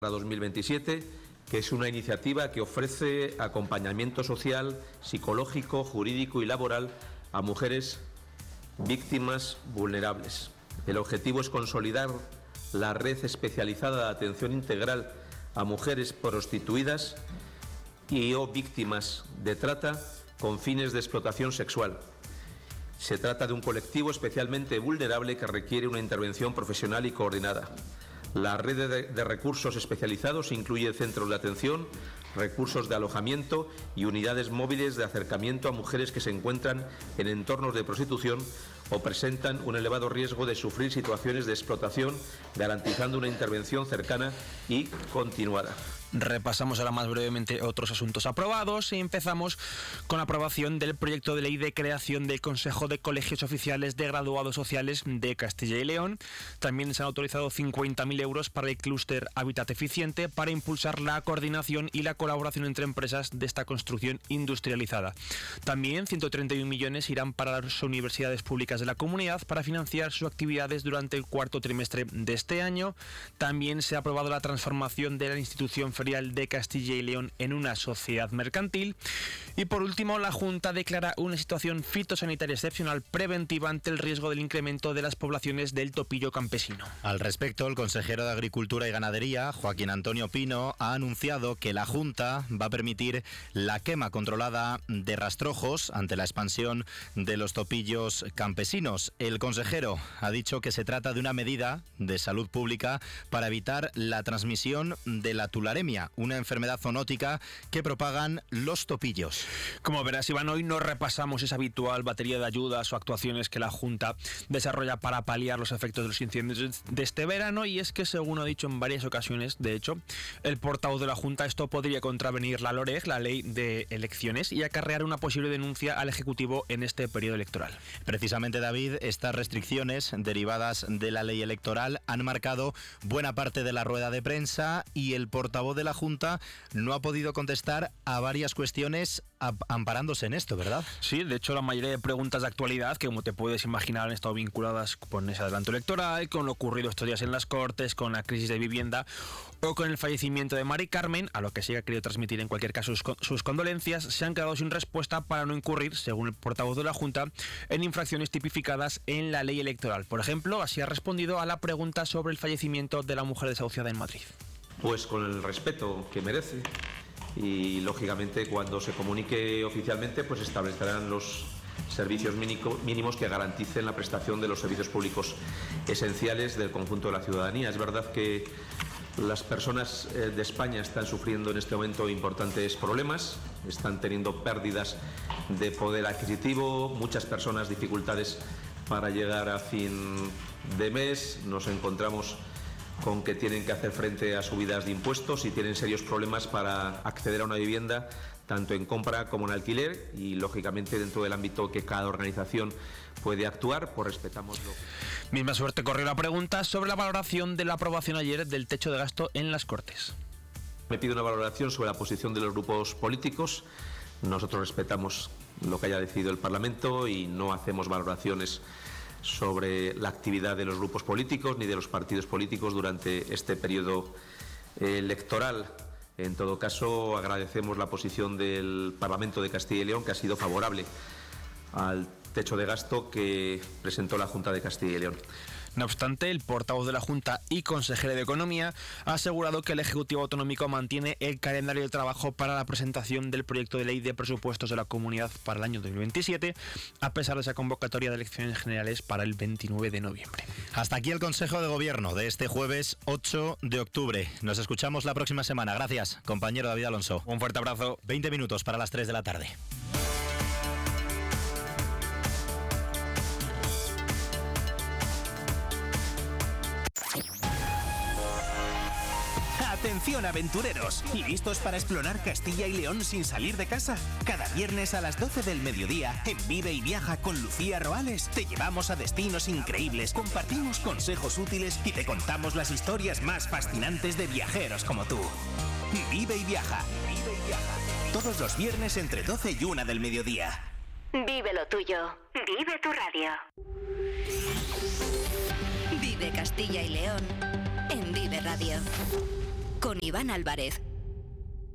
para 2027, que es una iniciativa que ofrece acompañamiento social, psicológico, jurídico y laboral a mujeres víctimas vulnerables. El objetivo es consolidar la red especializada de atención integral a mujeres prostituidas y o víctimas de trata con fines de explotación sexual. Se trata de un colectivo especialmente vulnerable que requiere una intervención profesional y coordinada. La red de recursos especializados incluye centros de atención, recursos de alojamiento y unidades móviles de acercamiento a mujeres que se encuentran en entornos de prostitución o presentan un elevado riesgo de sufrir situaciones de explotación, garantizando una intervención cercana y continuada. Repasamos ahora más brevemente otros asuntos aprobados y empezamos con la aprobación del proyecto de ley de creación del Consejo de Colegios Oficiales de Graduados Sociales de Castilla y León. También se han autorizado 50.000 euros para el clúster Hábitat Eficiente para impulsar la coordinación y la colaboración entre empresas de esta construcción industrializada. También 131 millones irán para las universidades públicas de la comunidad para financiar sus actividades durante el cuarto trimestre de este año. También se ha aprobado la transformación de la institución ferial de Castilla y León en una sociedad mercantil. Y por último, la Junta declara una situación fitosanitaria excepcional preventiva ante el riesgo del incremento de las poblaciones del topillo campesino. Al respecto, el consejero de Agricultura y Ganadería, Joaquín Antonio Pino, ha anunciado que la Junta va a permitir la quema controlada de rastrojos ante la expansión de los topillos campesinos. El consejero ha dicho que se trata de una medida de salud pública para evitar la transmisión de la tularemia, una enfermedad zoonótica que propagan los topillos. Como verás, Iván, hoy no repasamos esa habitual batería de ayudas o actuaciones que la Junta desarrolla para paliar los efectos de los incendios de este verano, y es que, según ha dicho en varias ocasiones, de hecho, el portavoz de la Junta, esto podría contravenir la LOREG, la Ley de Elecciones, y acarrear una posible denuncia al Ejecutivo en este periodo electoral. Precisamente, David, estas restricciones derivadas de la ley electoral han marcado buena parte de la rueda de prensa, y el portavoz de la Junta no ha podido contestar a varias cuestiones amparándose en esto, ¿verdad? Sí, de hecho la mayoría de preguntas de actualidad, que como te puedes imaginar, han estado vinculadas con ese adelanto electoral, con lo ocurrido estos días en las Cortes, con la crisis de vivienda o con el fallecimiento de Mari Carmen, a lo que sí ha querido transmitir en cualquier caso sus condolencias, se han quedado sin respuesta para no incurrir, según el portavoz de la Junta, en infracciones tipificadas en la ley electoral. Por ejemplo, así ha respondido a la pregunta sobre el fallecimiento de la mujer desahuciada en Madrid. Pues con el respeto que merece, y lógicamente cuando se comunique oficialmente pues establecerán los servicios mínimos que garanticen la prestación de los servicios públicos esenciales del conjunto de la ciudadanía. Es verdad que las personas de España están sufriendo en este momento importantes problemas, están teniendo pérdidas de poder adquisitivo, muchas personas dificultades para llegar a fin de mes, nos encontramos con que tienen que hacer frente a subidas de impuestos y tienen serios problemas para acceder a una vivienda, tanto en compra como en alquiler, y lógicamente dentro del ámbito que cada organización puede actuar, pues respetámoslo. Misma suerte corrió la pregunta sobre la valoración de la aprobación ayer del techo de gasto en las Cortes. Me pide una valoración sobre la posición de los grupos políticos. Nosotros respetamos lo que haya decidido el Parlamento y no hacemos valoraciones sobre la actividad de los grupos políticos ni de los partidos políticos durante este periodo electoral. En todo caso, agradecemos la posición del Parlamento de Castilla y León, que ha sido favorable al techo de gasto que presentó la Junta de Castilla y León. No obstante, el portavoz de la Junta y consejero de Economía ha asegurado que el Ejecutivo Autonómico mantiene el calendario de trabajo para la presentación del proyecto de ley de presupuestos de la comunidad para el año 2027, a pesar de esa convocatoria de elecciones generales para el 29 de noviembre. Hasta aquí el Consejo de Gobierno de este jueves 8 de octubre. Nos escuchamos la próxima semana. Gracias, compañero David Alonso. Un fuerte abrazo. 20 minutos para las 3 de la tarde. Atención, aventureros, ¿listos para explorar Castilla y León sin salir de casa? Cada viernes a las 12 del mediodía, en Vive y Viaja con Lucía Roales, te llevamos a destinos increíbles, compartimos consejos útiles y te contamos las historias más fascinantes de viajeros como tú. Vive y Viaja. Vive y Viaja. Todos los viernes entre 12 y 1 del mediodía. Vive lo tuyo. Vive tu radio. Vive Castilla y León en Vive Radio. con Iván Álvarez.